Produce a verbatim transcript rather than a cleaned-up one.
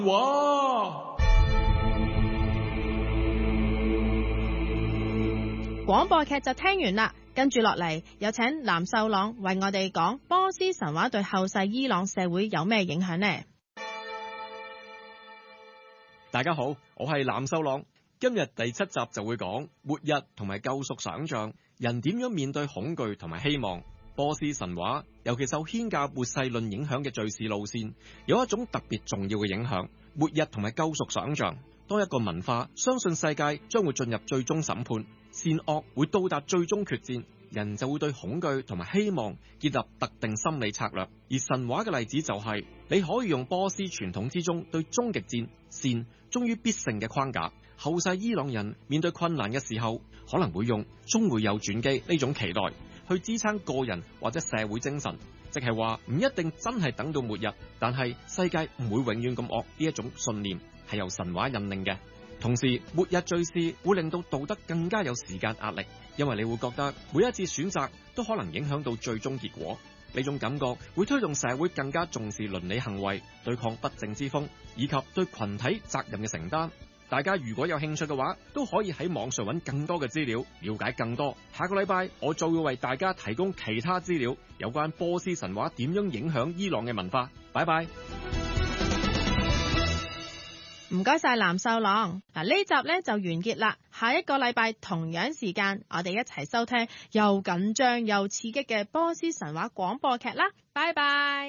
哇！ 廣播劇就聽完啦，跟住落嚟有請藍秀朗為我哋講波斯神話對後世伊朗社會有咩影響呢？ 大家好，我係藍秀朗，今日第七集就會講末日同埋救贖想像，人點樣面對恐懼同埋希望。波斯神話尤其受軒格末世論影響嘅敘事路線，有一種特別重要嘅影響，末日同埋救贖想像。當一個文化相信世界將會進入最終審判，善惡會到達最終決戰，人就會對恐懼同埋希望建立特定心理策略。而神話嘅例子就係、是，你可以用波斯傳統之中對終極戰善終於必勝嘅框架。後世伊朗人面對困難嘅時候，可能會用終會有轉機呢種期待去支撐個人或者社會精神，即係話唔一定真係等到末日，但係世界唔會永遠咁惡，呢一種信念係由神話引領嘅。同時，末日敘事會令到道德更加有時間壓力，因為你會覺得每一次選擇都可能影響到最終結果。呢種感覺會推動社會更加重視倫理行為，對抗不正之風，以及對群體責任嘅承擔。大家如果有興趣嘅話，都可以喺網上揾更多嘅資料，了解更多。下個禮拜我就會為大家提供其他資料，有關波斯神話點樣影響伊朗嘅文化。拜拜。 唔該晒藍秀朗。嗱，呢集咧就完結啦。下一個禮拜同樣時間，我哋一齊收聽又緊張又刺激嘅波斯神話廣播劇啦。拜拜。